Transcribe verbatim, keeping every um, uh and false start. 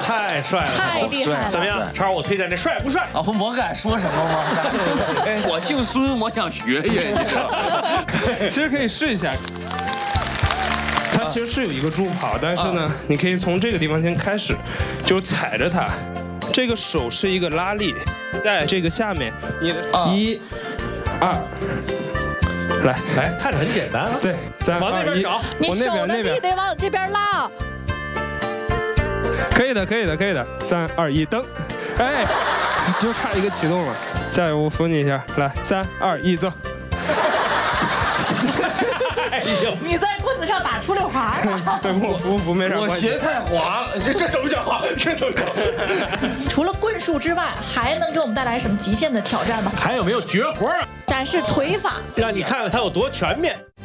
太帅了， 太厉害了！ 怎么样，超儿？我推荐这帅不帅？ 啊，我敢说什么吗？我姓孙，我想学学，你知道吗？ 其实可以试一下。它其实是有一个助跑，但是呢，你可以从这个地方先开始，就踩着它。这个手是一个拉力，在这个下面，你的一、二，来来，看着很简单。 对，三往那边找， 你手的力得往这边拉。 可以的，可以的，可以的。三二一，蹬！哎，就差一个启动了。加油，我扶你一下。来，三二一，走。 哎呦， 你在棍子上打出溜滑了。 对，我扶扶没啥关系。 我鞋太滑了，这这怎么讲话？这怎么讲？ 除了棍术之外，还能给我们带来什么极限的挑战吗？ 还有没有绝活？ 展示腿法， 让你看看它有多全面。